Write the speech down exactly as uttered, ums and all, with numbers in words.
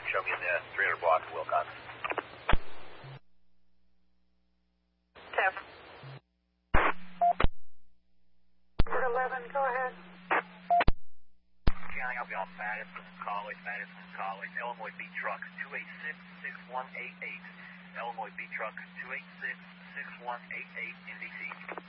show me in the three hundred block of Wilcox. ten. eleven, go ahead. County, I'll be on Madison College, Madison College, Illinois B truck two eight six, six one eight eight. Illinois B truck two eight six, six one eight eight, N D C.